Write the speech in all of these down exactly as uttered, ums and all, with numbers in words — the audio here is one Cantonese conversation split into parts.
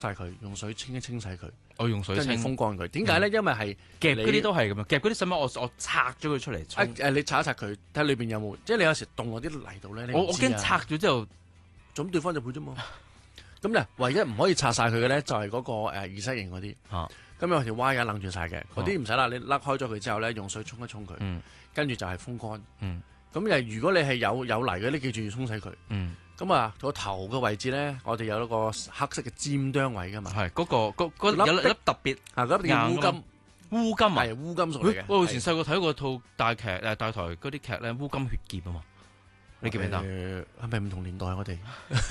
晒佢，用水清一清洗佢， 我用水跟住清風乾佢。點解咧？因為係夾嗰啲你都係咁樣，夾嗰啲使乜我我拆咗佢出嚟沖？ 誒誒，你擦一擦佢，睇下裏邊有冇，即係你有時凍落啲泥度咧，你我我唔知啊驚拆咗之後， 咁對方就會啫嘛。咁咧，唯一唔可以拆晒佢嘅咧，就係嗰個誒二世型嗰啲。 嚇咁有條歪嘅楞住晒嘅，嗰啲唔使啦，你甩開咗佢之後咧，用水沖一沖佢， 嗯跟住就係風乾。 嗯咁誒，如果你係有有泥嘅，你記住要沖洗佢。 嗯， 咁啊，個頭嘅位置咧，我哋有一個黑色嘅尖端位噶嘛。 係嗰個嗰嗰粒的有粒特別啊，嗰粒叫烏硬㗎金， 烏金啊！ 係烏金屬嚟嘅。 我以前細個睇過套大劇誒大台嗰啲劇咧，烏金血劍啊嘛，你記唔記得？ 誒係咪唔同年代我哋？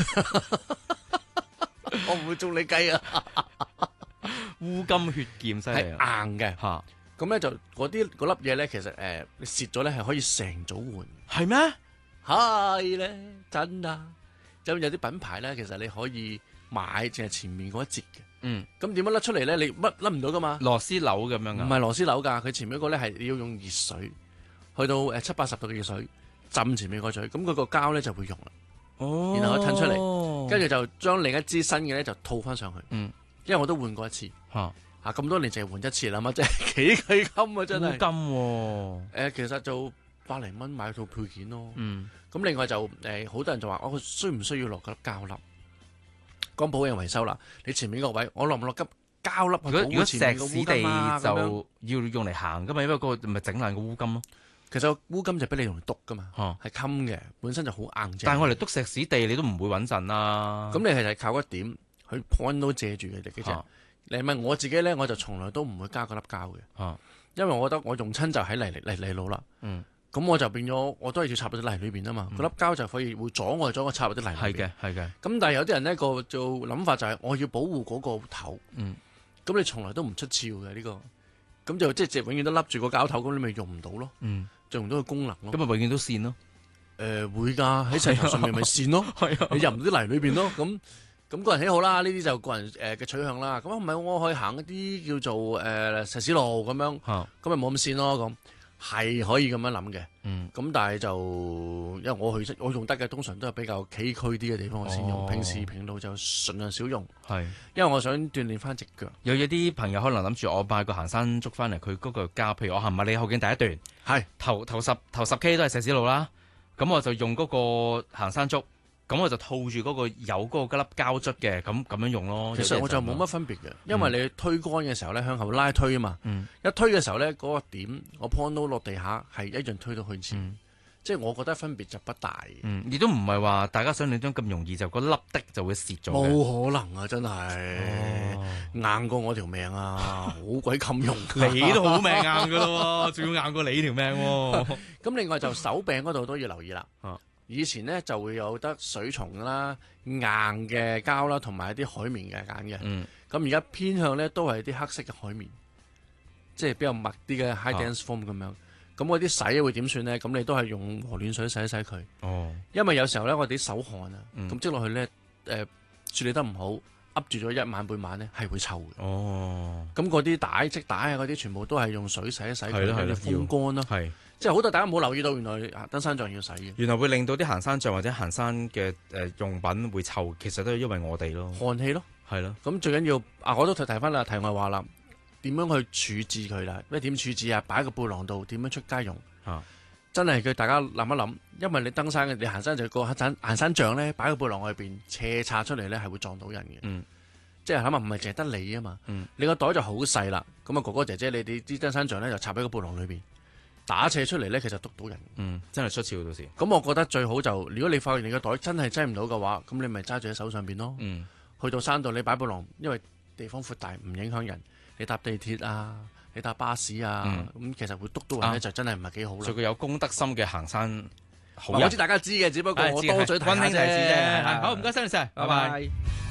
我唔會中你計啊！ 烏金血劍犀係利啊！ 硬嘅。 嚇咁咧就嗰啲嗰粒嘢咧，其實誒你蝕咗咧係可以成組換。 係咩？ 係咧，真啊！就有啲品牌咧，其實你可以買，淨係前面嗰一節嘅。 嗯， 咁點樣甩出嚟咧？你乜甩唔到噶嘛？ 螺絲樓咁樣啊？ 唔係螺絲樓㗎，佢前面嗰個咧係要用熱水，去到誒七八十度嘅熱水浸前面個嘴，咁佢個膠咧就會溶啦。 哦， 然後佢褪出嚟，跟住就將另一支新嘅咧就套翻上去。 嗯， 因為我都換過一次， 嚇啊咁多年淨係換一次啦嘛，即係幾佢金啊真係。 烏金喎， 誒其實就百零蚊買套配件咯。 嗯咁另外就誒好多人就話，我需唔需要落嗰粒膠粒？講保養維修啦，你前面個位我落唔落粒膠粒去保如果如果護前面個石屎地烏金啊？咁樣就要用嚟行噶嘛，因為嗰個咪整爛個烏金咯。 其實烏金就俾你用嚟篤噶嘛， 嚇係襟嘅，本身就好硬淨。 但係我嚟篤石屎地，你都唔會穩陣啦。 咁你係係靠一點去 point 到借住嘅幾隻。 嚇你問我自己咧，我就從來都唔會加嗰粒膠嘅， 嚇因為我覺得我用親就喺泥泥泥路啦。 嗯， 咁我就變咗，我都係要插入啲泥裏邊啊嘛。嗰粒膠就可以會阻礙咗我插入啲泥係裏邊。 嘅係嘅， 咁但係有啲人呢個做諗法就係我要保護嗰個頭。 嗯， 咁你從來都唔出鞘嘅呢個，咁就即係永遠都笠住個膠頭，咁你咪用唔到咯， 嗯， 就用到個功能咯。 咁咪永遠都線咯。 誒會㗎，喺石頭上面咪線咯， 係啊， 你入唔到啲泥裏邊咯。咁咁個人喜好啦，呢啲就個人誒嘅取向啦。咁唔係我可以行一啲叫做誒石屎路咁樣， 嚇咁咪冇咁線咯。咁係可以咁樣諗嘅。 嗯， 咁但係就因為我去我用得嘅通常都係比較崎嶇啲嘅地方我先用， 哦平時平路就盡量少用， 係。 因為我想鍛鍊翻隻腳。 有有啲朋友可能諗住我買個行山竹翻嚟，佢嗰個膠，譬如我行麥理浩徑第一段， 係頭頭十頭十 K 都係石屎路啦，咁我就用嗰個行山竹，咁我就套住嗰個有嗰個粒膠捽嘅，咁咁樣用咯。 其實我就有啲人冇乜分別嘅，因為你推杆嘅時候咧向後拉推啊嘛， 嗯一推嘅時候咧嗰個點我 point 到落地下係一樣推到去前， 嗯即係我覺得分別就不大嘅。 嗯，亦都唔係話大家想象中咁容易就嗰粒的就會蝕咗嘅。 冇可能啊！真係、 哦硬過我條命啊，好鬼襟用。 你都好命硬噶咯，仲要硬過你條命喎。 咁另外就手柄嗰度都要留意啦。 啊以前咧就會有得水松啦、硬嘅膠啦，同埋一啲海綿嘅揀嘅。 嗯咁而家偏向咧都係啲黑色嘅海綿，即係比較密啲嘅 high 啊 dense foam 咁樣。咁嗰啲洗會點算咧？咁你都係用和暖水洗一洗佢， 哦因為有時候咧我哋啲手汗啊， 嗯咁積落去咧，誒、處理得唔好，噏住咗一晚半晚咧係會臭嘅。 哦， 咁嗰啲帶織帶啊嗰啲全部都係用水洗一洗佢， 係咯係咯跟住風乾咯。 係。 即係好多大家冇留意到，原來啊登山杖要洗嘅， 原來會令到啲行山杖或者行山嘅誒用品會臭，其實都係因為我哋咯， 汗氣咯。 係咯， 咁最緊要啊，我都提提翻啦，題外話啦，點樣去處置佢啦？咩點處置啊？擺喺個背囊度，點樣出街用？ 啊真係佢大家諗一諗，因為你登山嘅，你行山就個行山行山杖咧，擺喺個背囊外邊斜插出嚟咧，係會撞到人嘅。 嗯即係諗下唔係淨係得你啊嘛， 嗯你個袋就好細啦。咁啊哥哥姐姐，你哋啲登山杖咧就插喺個背囊裏邊，打斜出嚟咧，其實督到人。 嗯，真係出鞘到時， 咁我覺得最好就，如果你發現你個袋真係擠唔到嘅話，咁你咪揸住喺手上邊咯。 嗯去到山度你擺背囊，因為地方闊大，唔影響人。你搭地鐵啊，你搭巴士啊，咁、 嗯其實會督到人咧， 啊就真係唔係幾好啦做。個有公德心嘅行山好人我知大家知嘅，只不過我係知多嘴提下溫馨提示啫，係啫。 好唔該晒你晒，拜拜。